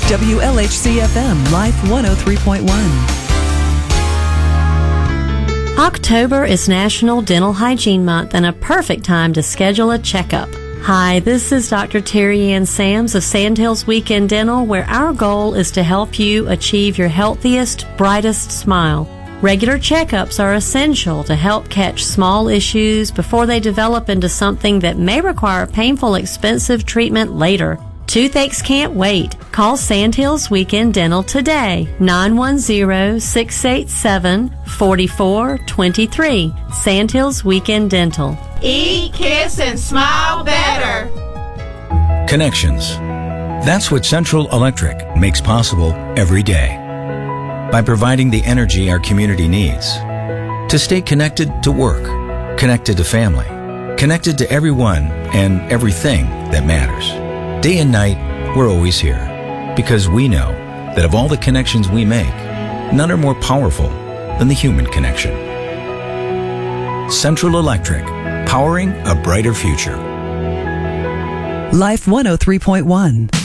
WLHC-FM Life 103.1. October is National Dental Hygiene Month and a perfect time to schedule a checkup. Hi, this is Dr. Terry Ann Sams of Sandhills Weekend Dental, where our goal is to help you achieve your healthiest, brightest smile. Regular checkups are essential to help catch small issues before they develop into something that may require painful, expensive treatment later. Toothaches can't wait. Call Sandhills Weekend Dental today, 910-687-4423. Sandhills Weekend Dental. Eat, kiss, and smile better. Connections. That's what Central Electric makes possible every day. By providing the energy our community needs to stay connected to work, connected to family, connected to everyone and everything that matters. Day and night, we're always here because we know that of all the connections we make, none are more powerful than the human connection. Central Electric, powering a brighter future. Life 103.1.